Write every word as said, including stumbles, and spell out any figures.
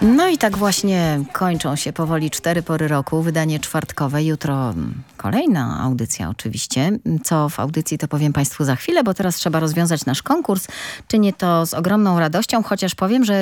No i tak właśnie kończą się powoli cztery pory roku, wydanie czwartkowe. Jutro kolejna audycja oczywiście. Co w audycji, to powiem Państwu za chwilę, bo teraz trzeba rozwiązać nasz konkurs. Czynię to z ogromną radością, chociaż powiem, że